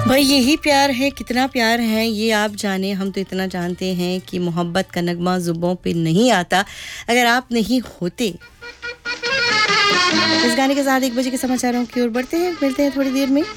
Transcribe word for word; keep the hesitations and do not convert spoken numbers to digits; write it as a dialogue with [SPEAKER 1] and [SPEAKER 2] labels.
[SPEAKER 1] भाई यही प्यार है, कितना प्यार है ये आप जाने, हम तो इतना जानते हैं कि मोहब्बत का नगमा ज़ुबान पे नहीं आता अगर आप नहीं होते। इस गाने के साथ एक बजे के समाचारों की ओर बढ़ते हैं, मिलते हैं थोड़ी देर में।